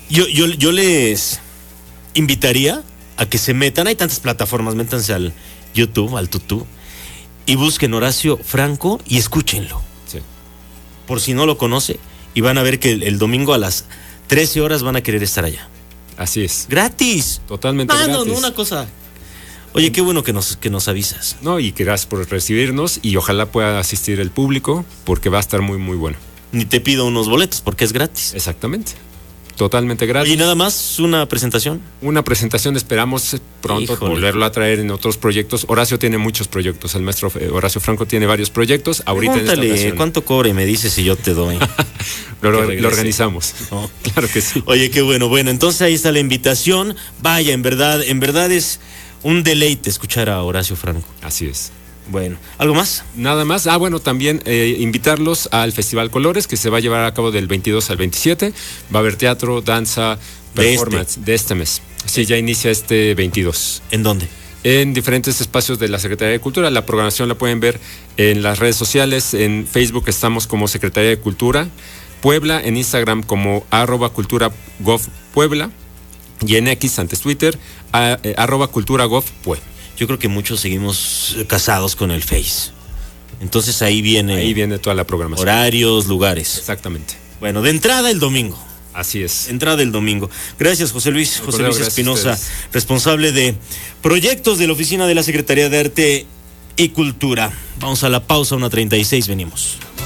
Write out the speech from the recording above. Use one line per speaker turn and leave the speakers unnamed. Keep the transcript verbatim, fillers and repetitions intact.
Yo, yo, yo les invitaría a que se metan, hay tantas plataformas, métanse al YouTube, al tutú, y busquen Horacio Franco y escúchenlo.
Sí.
Por si no lo conoce, y van a ver que el, el domingo a las trece horas van a querer estar allá.
Así es.
¡Gratis!
Totalmente
ah,
gratis.
No, no, una cosa. Oye, qué bueno que nos, que nos avisas.
No, y que gracias por recibirnos y ojalá pueda asistir el público porque va a estar muy, muy bueno.
Ni te pido unos boletos porque es gratis.
Exactamente. Totalmente gratis.
¿Y nada más una presentación?
Una presentación, esperamos pronto
Híjole.
volverlo a traer en otros proyectos. Horacio tiene muchos proyectos, el maestro Horacio Franco tiene varios proyectos. Ahorita
Pregúntale,
en esta ocasión.
¿cuánto cobre? Me dices y yo te doy.
lo, lo,
regrese.
lo organizamos.
No.
Claro que sí.
Oye, qué bueno. Bueno, entonces ahí está la invitación. Vaya, en verdad, en verdad es un deleite escuchar a Horacio Franco.
Así es.
Bueno, ¿algo más?
Nada más. Ah, bueno, también eh, invitarlos al Festival Colores, que se va a llevar a cabo del veintidós al veintisiete. Va a haber teatro, danza, performance de este, de este mes. Sí, ya inicia este veintidós.
¿En dónde?
En diferentes espacios de la Secretaría de Cultura. La programación la pueden ver en las redes sociales. En Facebook estamos como Secretaría de Cultura Puebla, en Instagram como arroba cultura gov Puebla y en X, antes Twitter, a, eh, arroba cultura gov Pue.
Yo creo que muchos seguimos casados con el Face. Entonces ahí viene...
Ahí viene toda la programación.
Horarios, lugares.
Exactamente.
Bueno, de entrada el domingo.
Así es.
Entrada el domingo. Gracias, José Luis. José Luis Espinosa, responsable de proyectos de la Oficina de la Secretaría de Arte y Cultura. Vamos a la pausa, una treinta y seis, venimos.